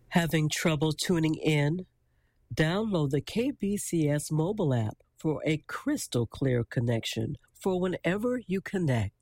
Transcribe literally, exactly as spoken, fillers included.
Having trouble tuning in? Download the K B C S mobile app for a crystal clear connection for whenever you connect.